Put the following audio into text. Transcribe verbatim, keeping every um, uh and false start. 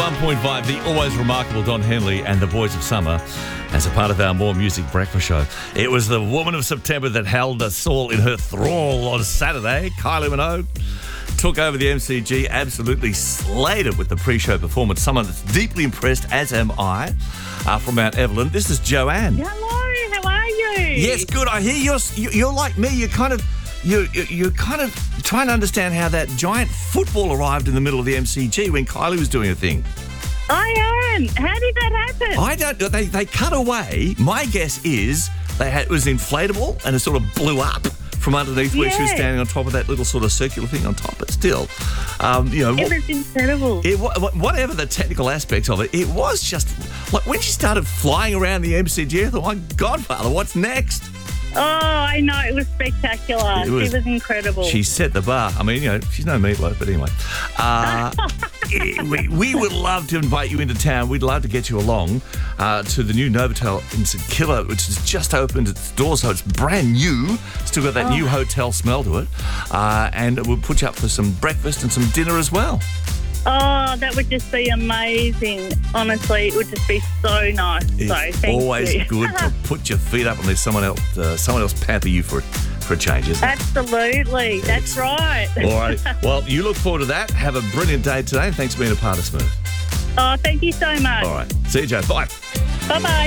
one point five, the always remarkable Don Henley and the Boys of Summer as a part of our More Music breakfast show. It was the woman of September that held us all in her thrall on Saturday. Kylie Minogue took over the M C G, absolutely slayed it with the pre-show performance. Someone that's deeply impressed, as am I, uh, from Mount Evelyn. This is Joanne. Hello, how are you? Yes, good. I hear you're you're like me. You're kind of you you're kind of trying to understand how that giant football arrived in the middle of the M C G when Kylie was doing a thing. I am. How did that happen? I don't. They they cut away. My guess is they had it was inflatable and it sort of blew up from underneath where Yeah. she was standing on top of that little sort of circular thing on top. But still, um, you know, It was incredible. It, whatever the technical aspects of it, it was just like when she started flying around the M C G. I thought, my Godfather, what's next? Oh, I know. It was spectacular. It was- she was incredible. She set the bar. I mean, you know, she's no meatloaf, but anyway. Uh, we, we would love to invite you into town. We'd love to get you along uh, to the new Novotel in St Kilda, which has just opened its doors, so it's brand new. Still got that Oh. new hotel smell to it. Uh, and we'll put you up for some breakfast and some dinner as well. Oh, that would just be amazing. Honestly, it would just be so nice. It's so, thank always you. good to put your feet up and let someone else, uh, someone else pamper you for, for a change, isn't it? Absolutely. That's right. All right. Well, you look forward to that. Have a brilliant day today, and thanks for being a part of Smooth. Oh, thank you so much. All right. See you, Joe. Bye. Bye-bye.